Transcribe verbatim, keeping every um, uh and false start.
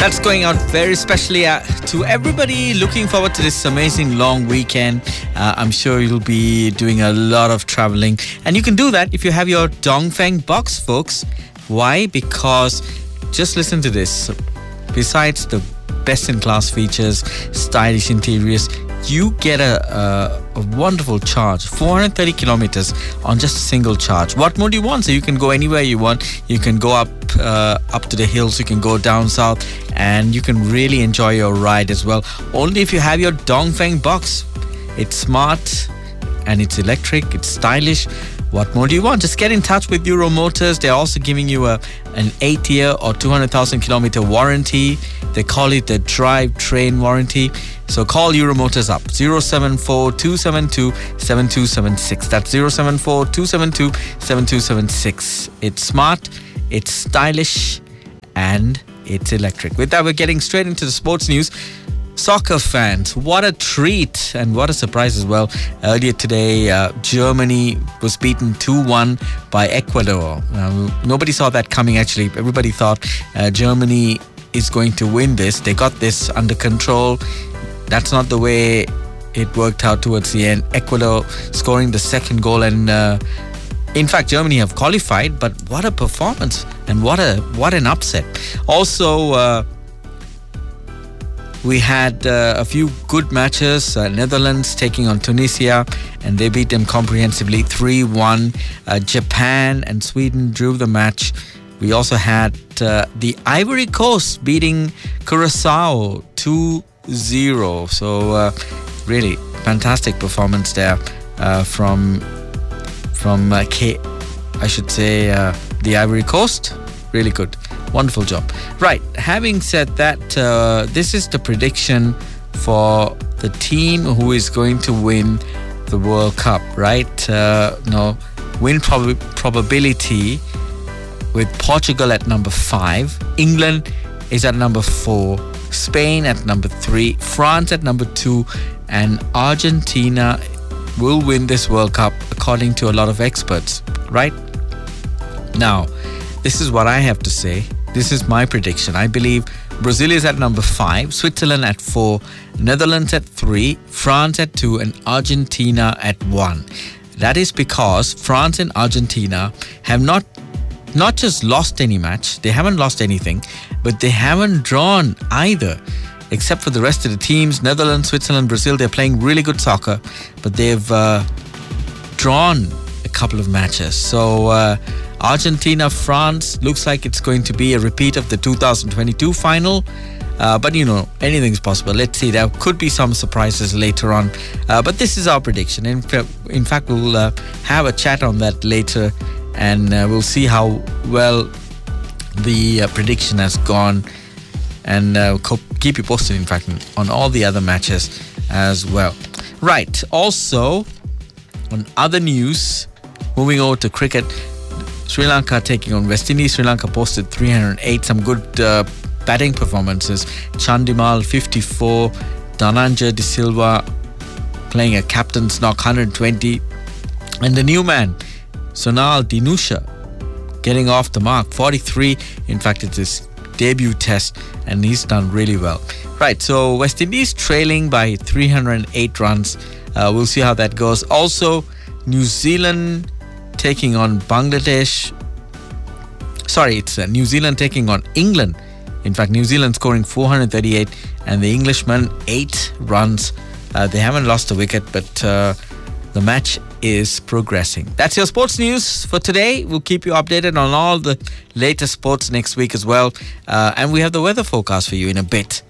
That's going out very specially uh, to everybody looking forward to this amazing long weekend. Uh, I'm sure you'll be doing a lot of traveling. And you can do that if you have your Dongfeng box, folks. Why? Because just listen to this. Besides the best-in-class features, stylish interiors, you get a, a, a wonderful charge, four hundred thirty kilometers on just a single charge. What more do you want? So you can go anywhere you want. You can go up uh, up to the hills, you can go down south, and you can really enjoy your ride as well. Only if you have your Dongfeng box. It's smart and it's electric, it's stylish. What more do you want? Just get in touch with Euro Motors. They're also giving you a an eight-year or two hundred thousand kilometer warranty. They call it the drive-train warranty. So call Euro Motors up, zero seven four, two seven two, seven two seven six. That's zero seven four, two seven two, seven two seven six. It's smart, it's stylish, and it's electric. With that, we're getting straight into the sports news. Soccer fans, what a treat and what a surprise as well. Earlier today, uh, Germany was beaten two one by Ecuador. Uh, nobody saw that coming, actually. Everybody thought uh, Germany is going to win this. They got this under control. That's not the way it worked out towards the end. Ecuador scoring the second goal, and uh, in fact, Germany have qualified. But what a performance and what a what an upset. Also, uh, we had uh, a few good matches. Uh, Netherlands taking on Tunisia, and they beat them comprehensively three one. Uh, Japan and Sweden drew the match. We also had uh, the Ivory Coast beating Curacao two zero. So uh, really fantastic performance there uh, from from uh, K, I should say uh, the Ivory Coast. Really good. Wonderful job. Right, having said that, uh, this is the prediction for the team who is going to win the World Cup, right? Uh, no, win prob- probability with Portugal at number five, England is at number four, Spain at number three, France at number two, and Argentina will win this World Cup according to a lot of experts, right? Now, this is what I have to say. This is my prediction. I believe Brazil is at number five, Switzerland at four, Netherlands at three, France at two, and Argentina at one. That is because France and Argentina have not not just lost any match, they haven't lost anything, but they haven't drawn either. Except for the rest of the teams, Netherlands, Switzerland, Brazil, they're playing really good soccer, but they've uh, drawn a couple of matches. So uh, Argentina, France, looks like it's going to be a repeat of the two thousand twenty-two final. Uh, but, you know, anything's possible. Let's see. There could be some surprises later on. Uh, but this is our prediction. In, in fact, we'll uh, have a chat on that later, and uh, we'll see how well the uh, prediction has gone. And uh, co- keep you posted, in fact, on all the other matches as well. Right. Also, on other news, moving over to cricket, Sri Lanka taking on West Indies. Sri Lanka posted three hundred eight. Some good uh, batting performances. Chandimal fifty-four. Dhananjay De Silva playing a captain's knock, one hundred twenty. And the new man, Sonal Dinusha, getting off the mark, forty-three. In fact, it's his debut test, and he's done really well. Right, so West Indies trailing by three hundred eight runs. Uh, we'll see how that goes. Also, New Zealand taking on Bangladesh. Sorry, it's uh, New Zealand taking on England. In fact, New Zealand scoring four hundred thirty-eight, and the Englishmen eight runs. Uh, they haven't lost a wicket, but uh, the match is progressing. That's your sports news for today. We'll keep you updated on all the latest sports next week as well. Uh, and we have the weather forecast for you in a bit.